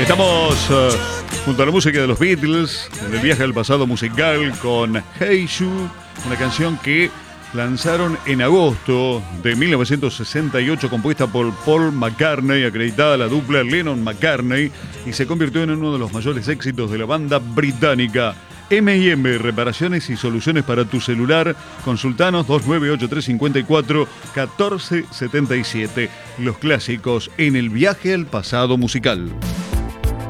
Estamos junto a la música de los Beatles, en el viaje al pasado musical con Hey Jude, una canción que lanzaron en agosto de 1968, compuesta por Paul McCartney, acreditada a la dupla Lennon-McCartney, y se convirtió en uno de los mayores éxitos de la banda británica. M&M, reparaciones y soluciones para tu celular. Consultanos 298354-1477. Los clásicos en el viaje al pasado musical.